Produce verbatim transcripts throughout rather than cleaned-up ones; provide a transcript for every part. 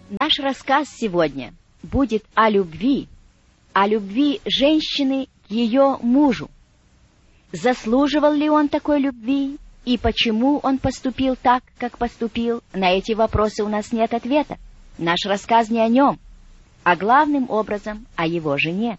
Наш рассказ сегодня будет о любви, о любви женщины к ее мужу. Заслуживал ли он такой любви и почему он поступил так, как поступил, на эти вопросы у нас нет ответа. Наш рассказ не о нем, а главным образом о его жене.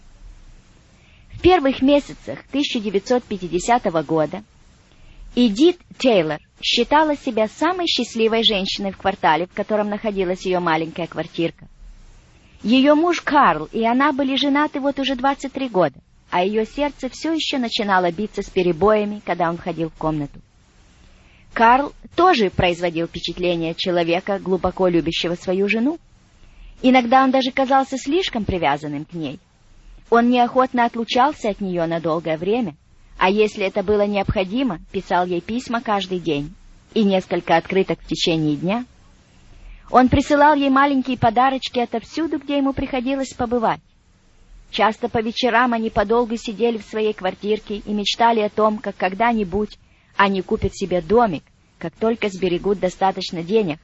В первых месяцах тысяча девятьсот пятидесятого года Эдит Тейлор считала себя самой счастливой женщиной в квартале, в котором находилась ее маленькая квартирка. Ее муж Карл и она были женаты вот уже двадцать три года, а ее сердце все еще начинало биться с перебоями, когда он входил в комнату. Карл тоже производил впечатление человека, глубоко любящего свою жену. Иногда он даже казался слишком привязанным к ней. Он неохотно отлучался от нее на долгое время, а если это было необходимо, писал ей письма каждый день и несколько открыток в течение дня. Он присылал ей маленькие подарочки отовсюду, где ему приходилось побывать. Часто по вечерам они подолгу сидели в своей квартирке и мечтали о том, как когда-нибудь они купят себе домик, как только сберегут достаточно денег.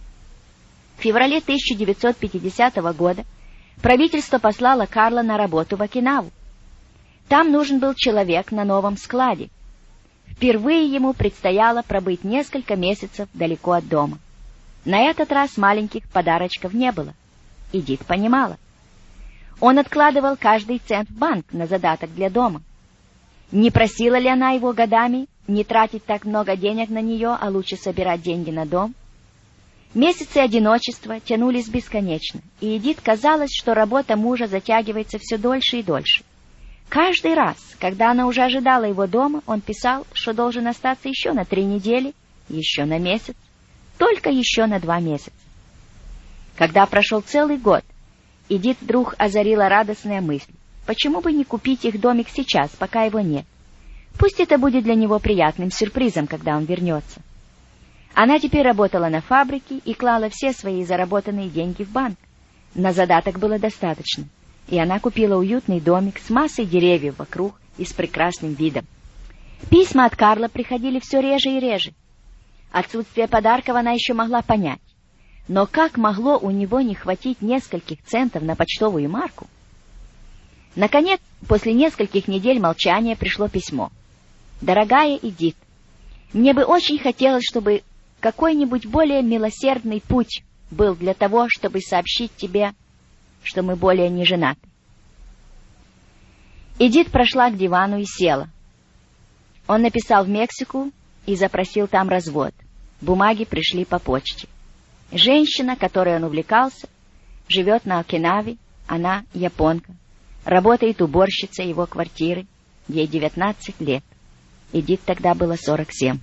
В феврале тысяча девятьсот пятидесятого года правительство послало Карла на работу в Окинаву. Там нужен был человек на новом складе. Впервые ему предстояло пробыть несколько месяцев далеко от дома. На этот раз маленьких подарочков не было. Эдит понимала. Он откладывал каждый цент в банк на задаток для дома. Не просила ли она его годами не тратить так много денег на нее, а лучше собирать деньги на дом? Месяцы одиночества тянулись бесконечно, и Эдит казалось, что работа мужа затягивается все дольше и дольше. Каждый раз, когда она уже ожидала его дома, он писал, что должен остаться еще на три недели, еще на месяц, только еще на два месяца. Когда прошел целый год, Эдит вдруг озарила радостная мысль. Почему бы не купить их домик сейчас, пока его нет? Пусть это будет для него приятным сюрпризом, когда он вернется. Она теперь работала на фабрике и клала все свои заработанные деньги в банк. На задаток было достаточно, и она купила уютный домик с массой деревьев вокруг и с прекрасным видом. Письма от Карла приходили все реже и реже. Отсутствие подарков она еще могла понять. Но как могло у него не хватить нескольких центов на почтовую марку? Наконец, после нескольких недель молчания пришло письмо. «Дорогая Эдит, мне бы очень хотелось, чтобы какой-нибудь более милосердный путь был для того, чтобы сообщить тебе, что мы более не женаты». Эдит прошла к дивану и села. Он написал в Мексику и запросил там развод. Бумаги пришли по почте. Женщина, которой он увлекался, живет на Окинаве, она японка, работает уборщицей его квартиры, ей девятнадцать лет. Эдит тогда было сорок семь.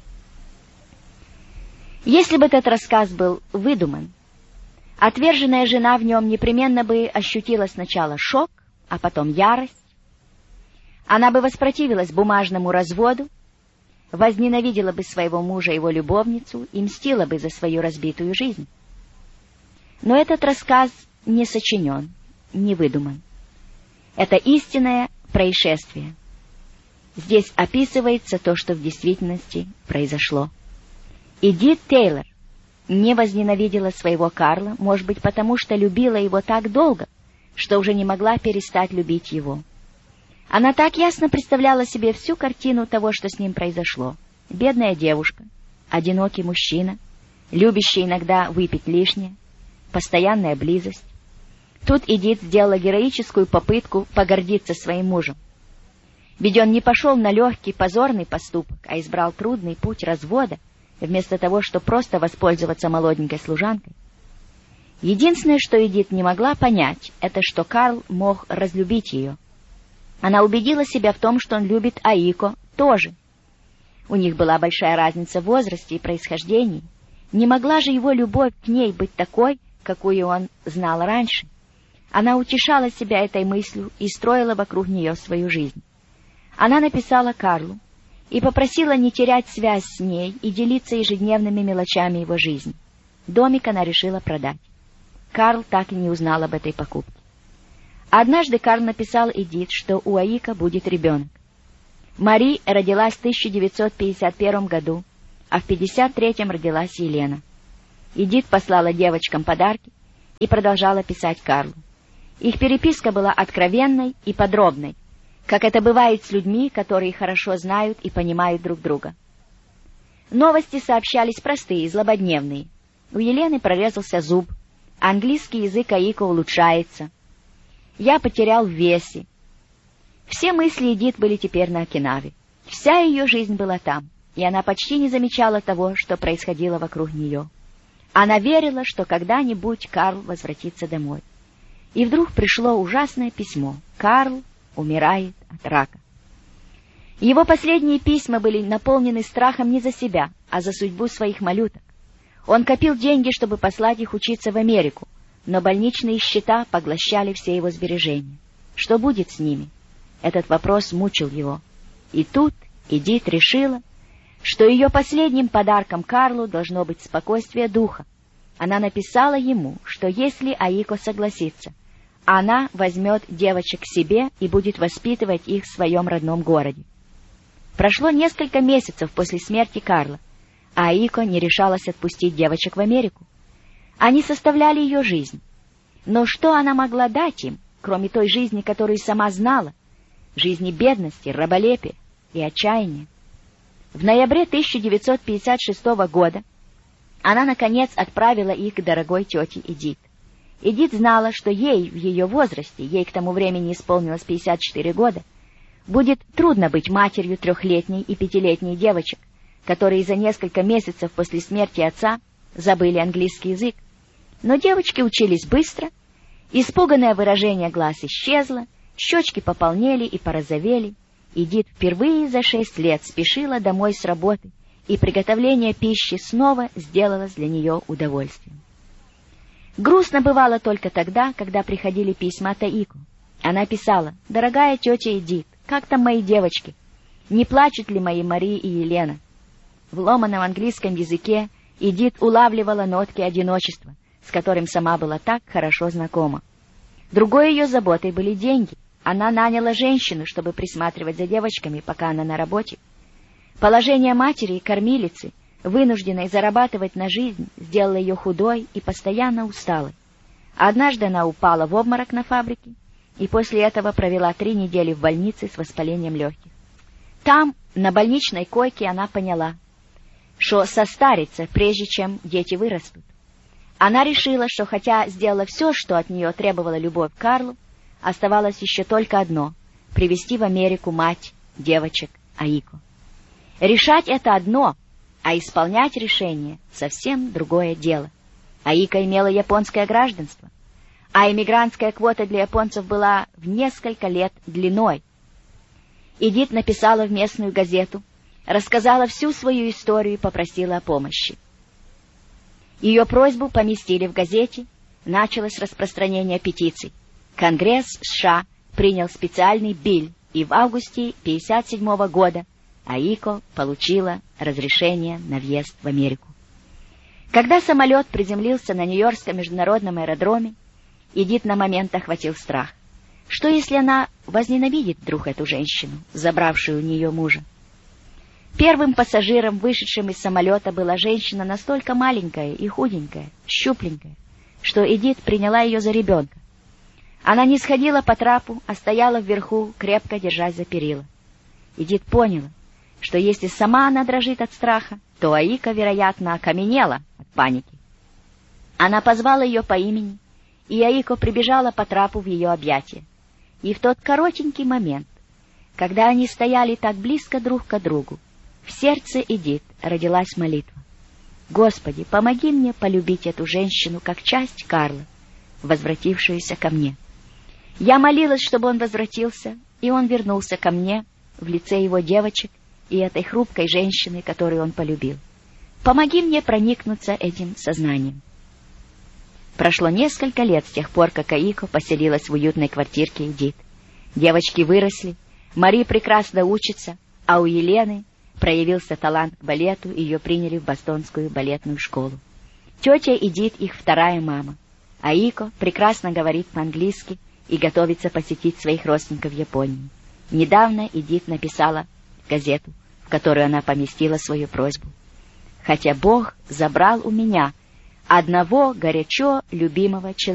Если бы этот рассказ был выдуман, отверженная жена в нем непременно бы ощутила сначала шок, а потом ярость. Она бы воспротивилась бумажному разводу, возненавидела бы своего мужа и его любовницу и мстила бы за свою разбитую жизнь. Но этот рассказ не сочинен, не выдуман. Это истинное происшествие. Здесь описывается то, что в действительности произошло. Эдит Тейлор не возненавидела своего Карла, может быть, потому что любила его так долго, что уже не могла перестать любить его. Она так ясно представляла себе всю картину того, что с ним произошло. Бедная девушка, одинокий мужчина, любящий иногда выпить лишнее, постоянная близость. Тут Эдит сделала героическую попытку погордиться своим мужем. Ведь он не пошел на легкий позорный поступок, а избрал трудный путь развода, вместо того, чтобы просто воспользоваться молоденькой служанкой. Единственное, что Эдит не могла понять, это что Карл мог разлюбить ее. Она убедила себя в том, что он любит Аико тоже. У них была большая разница в возрасте и происхождении. Не могла же его любовь к ней быть такой, какую он знал раньше. Она утешала себя этой мыслью и строила вокруг нее свою жизнь. Она написала Карлу и попросила не терять связь с ней и делиться ежедневными мелочами его жизни. Домик она решила продать. Карл так и не узнал об этой покупке. Однажды Карл написал Эдит, что у Аико будет ребенок. Мари родилась в тысяча девятьсот пятьдесят первом году, а в пятьдесят третьем родилась Елена. Эдит послала девочкам подарки и продолжала писать Карлу. Их переписка была откровенной и подробной, как это бывает с людьми, которые хорошо знают и понимают друг друга. Новости сообщались простые, злободневные. У Елены прорезался зуб, английский язык Аико улучшается. Я потерял в весе. Все мысли Эдит были теперь на Окинаве. Вся ее жизнь была там, и она почти не замечала того, что происходило вокруг нее. Она верила, что когда-нибудь Карл возвратится домой. И вдруг пришло ужасное письмо. Карл умирает от рака. Его последние письма были наполнены страхом не за себя, а за судьбу своих малюток. Он копил деньги, чтобы послать их учиться в Америку, но больничные счета поглощали все его сбережения. Что будет с ними? Этот вопрос мучил его. И тут Эдит решила, что ее последним подарком Карлу должно быть спокойствие духа. Она написала ему, что если Аико согласится, она возьмет девочек к себе и будет воспитывать их в своем родном городе. Прошло несколько месяцев после смерти Карла, а Аико не решалась отпустить девочек в Америку. Они составляли ее жизнь. Но что она могла дать им, кроме той жизни, которую сама знала, жизни бедности, раболепия и отчаяния? В ноябре тысяча девятьсот пятьдесят шестого года она, наконец, отправила их к дорогой тете Эдит. Эдит знала, что ей в ее возрасте, ей к тому времени исполнилось пятьдесят четыре года, будет трудно быть матерью трехлетней и пятилетней девочек, которые за несколько месяцев после смерти отца забыли английский язык. Но девочки учились быстро, испуганное выражение глаз исчезло, щечки пополнели и порозовели. Эдит впервые за шесть лет спешила домой с работы, и приготовление пищи снова сделалось для нее удовольствием. Грустно бывало только тогда, когда приходили письма от Аико. Она писала: «Дорогая тетя Эдит, как там мои девочки? Не плачут ли мои Мари и Елена?» В ломаном английском языке Эдит улавливала нотки одиночества, с которым сама была так хорошо знакома. Другой ее заботой были деньги. Она наняла женщину, чтобы присматривать за девочками, пока она на работе. Положение матери и кормилицы, вынужденной зарабатывать на жизнь, сделало ее худой и постоянно усталой. Однажды она упала в обморок на фабрике, и после этого провела три недели в больнице с воспалением легких. Там, на больничной койке, она поняла, что состарится, прежде чем дети вырастут. Она решила, что хотя сделала все, что от нее требовала любовь к Карлу, оставалось еще только одно — привезти в Америку мать девочек Аико. Решать это одно, а исполнять решение — совсем другое дело. Аико имела японское гражданство, а эмигрантская квота для японцев была в несколько лет длиной. Эдит написала в местную газету, рассказала всю свою историю и попросила о помощи. Ее просьбу поместили в газете, началось распространение петиций. Конгресс США принял специальный билл, и в августе тысяча девятьсот пятьдесят седьмого года Аико получила разрешение на въезд в Америку. Когда самолет приземлился на Нью-Йоркском международном аэродроме, Эдит на момент охватил страх. Что, если она возненавидит вдруг эту женщину, забравшую у нее мужа? Первым пассажиром, вышедшим из самолета, была женщина настолько маленькая и худенькая, щупленькая, что Эдит приняла ее за ребенка. Она не сходила по трапу, а стояла вверху, крепко держась за перила. Эдит поняла, что если сама она дрожит от страха, то Аико, вероятно, окаменела от паники. Она позвала ее по имени, и Аико прибежала по трапу в ее объятия. И в тот коротенький момент, когда они стояли так близко друг к другу, в сердце Эдит родилась молитва: «Господи, помоги мне полюбить эту женщину как часть Карла, возвратившуюся ко мне». Я молилась, чтобы он возвратился, и он вернулся ко мне в лице его девочек и этой хрупкой женщины, которую он полюбил. Помоги мне проникнуться этим сознанием. Прошло несколько лет с тех пор, как Аико поселилась в уютной квартирке Эдит. Девочки выросли, Мари прекрасно учится, а у Елены проявился талант к балету, и ее приняли в бостонскую балетную школу. Тетя Эдит их вторая мама. Аико прекрасно говорит по-английски и готовится посетить своих родственников в Японии. Недавно Эдит написала газету, в которую она поместила свою просьбу: «Хотя Бог забрал у меня одного горячо любимого человека,